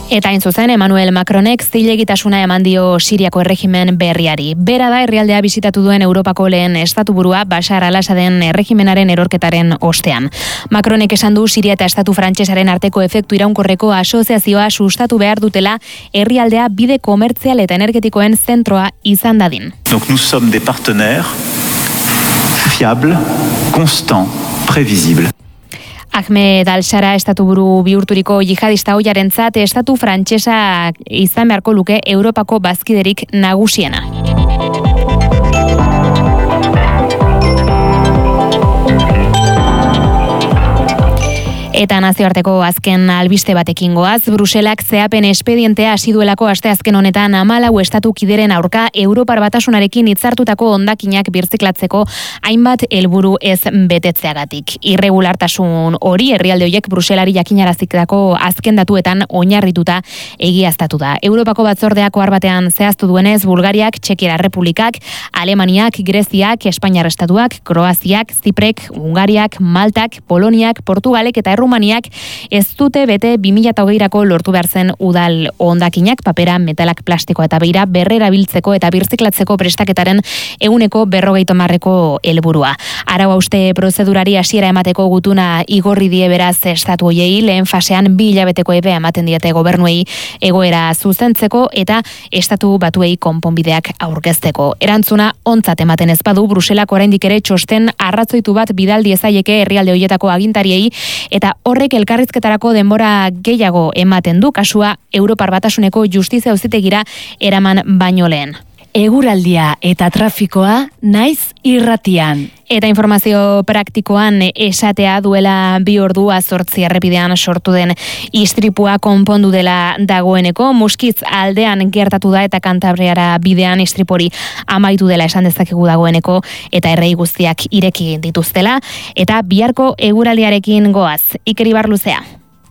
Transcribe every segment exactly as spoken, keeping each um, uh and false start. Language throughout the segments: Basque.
Eta hain zuzen, Emmanuel Macronek zilegitasuna eman dio Siriako erregimen berriari. Bera da herrialdea bisitatu duen Europako lehen estatuburua Bashar al-Assaden erregimenaren erorketaren ostean. Macronek esan du Siria eta estatu frantsesaren arteko efektu iraunkorreko asoziazioa sustatu behar dutela herrialdea bide komertzial eta energetikoen zentroa izan dadin. Donc nous sommes des partenaires fiables, constants, prévisibles. Ahmed al-Shara estatuburu bihurturiko jihadista ohiarentzat estatu frantsesa izan beharko luke Europako bazkiderik nagusiena. Eta nazioarteko azken albiste batekin goaz, Bruselak zehapen espedientea hasi duelako asteazken honetan hamalau estatu kideren aurka Europar Batasunarekin hitzartutako hondakinak birziklatzeko hainbat helburu ez betetzeagatik. Irregulartasun hori herrialde horiek Bruselari jakinarazitako azken datuetan oinarrituta egiaztatu da. Europako batzordeak ohar batean zehaztu duenez, Bulgariak, Txekiar Errepublikak, Alemaniak, Greziak, Espainiar Estatuak, Kroaziak, Ziprek, Hungariak, Maltak, Poloniak, Portugalek eta Errumaniak ez dute bete bi mila hogeirako lortu behar zen udal hondakinak, papera, metalak, plastikoa eta beira berrerabiltzeko eta birziklatzeko prestaketaren ehuneko berrogeita hamarreko helburua. Arau hauste prozedurari hasiera emateko gutuna igorri die beraz estatu hoiei, lehen fasean bi hilabeteko epea ematen diete gobernuei egoera zuzentzeko eta estatu batuei konponbideak aurkezteko. Erantzuna ontzat ematen ez badu, Bruselak oraindik ere txosten arrazoitu bat bidal diezaieke herrialde hoietako agintariei eta horrek elkarrizketarako denbora gehiago ematen du, kasua Europar Batasuneko Justizia Auzitegira eraman baino lehen. Eguraldia eta trafikoa naiz irratian. Eta informazio praktikoan esatea duela bi ordua zortzi errepidean sortu den istripua konpondu dela dagoeneko. Muskiz aldean gertatu da eta Kantabriara bidean istripori amaitu dela esan dezakegu dagoeneko eta errei guztiak ireki dituztela. Eta biharko eguraldiarekin goaz. Iker Ibarluzea.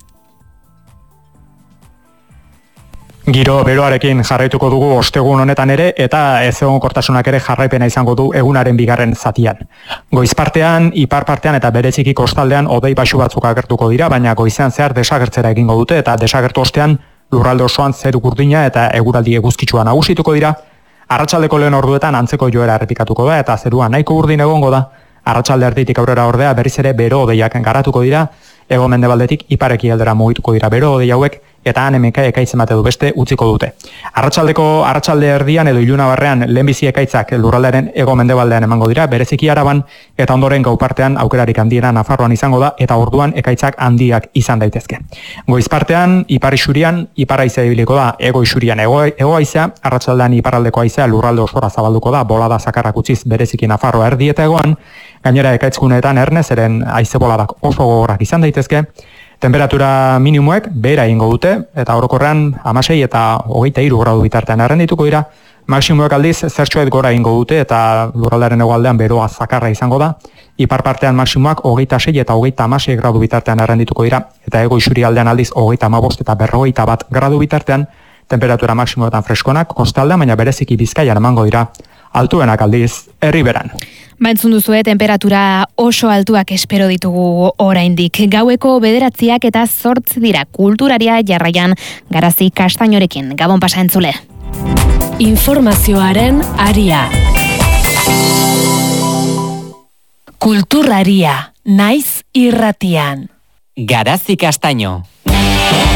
Giro beroarekin jarraituko dugu ostegun honetan ere eta ezegonkortasunak ere jarraipena izango du egunaren bigarren zatian. Goiz partean, ipar partean eta bereziki kostaldean hodei baxu batzuk agertuko dira, baina goizean zehar desagertzera egingo dute eta desagertu ostean lurralde osoan zeru gurdina eta eguraldi eguzkitsua nagusituko dira. Arratsaldeko lehen orduetan antzeko joera errepikatuko da eta zerua nahiko urdin egongo da. Arratsalde erditik aurrera ordea berriz ere bero hodeiak garatuko dira, hego mendebaldetik ipareki aldera mugituko dira bero hodei hauek eta han hemenka ekaitz emate du beste utziko dute. Arratsaldeko arratsalde erdian edo iluna barrean lehenbizi ekaitzak lurraldearen hego mendebaldean emango dira, bereziki Araban eta ondoren gau partean aukerarik handiena Nafarroan izango da eta orduan ekaitzak handiak izan daitezke. Goiz partean ipar isurian ipar haizea ibiliko da, hego isurian hego, hego haizea, arratsaldean iparraldeko haizea lurralde osora zabalduko da, bolada zakarrak utziz bereziki Nafarroa erdi eta hegoan, gainera ekaitzkuneetan ernezeren haize boladak oso gogorrak izan daitezke. Temperatura minimoek behera egingo dute eta orokorrean hamasei eta hogeita hiru gradu bitartean errendituko dira. Maximoek aldiz zertxoet gora egingo dute eta lurraldearen hegoaldean beroa zakarra izango da. Ipar partean maximoak hogeita sei eta hogeita hamasei gradu bitartean errendituko dira eta hego isurialdean aldiz hogeita hamabost eta berrogeita bat gradu bitartean. Temperatura maximoetan freskonak kostaldean, baina bereziki Bizkaian emango dira. Altuenak aldiz herriberan. Baintzun duzue, temperatura oso altuak espero ditugu oraindik. Gaueko bederatziak eta zortzi dira, kulturaria jarraian Garazi Kastainorekin. Gabon pasa entzule. Informazioaren aria. Kulturaria naiz irratian. Garazi Kastaino.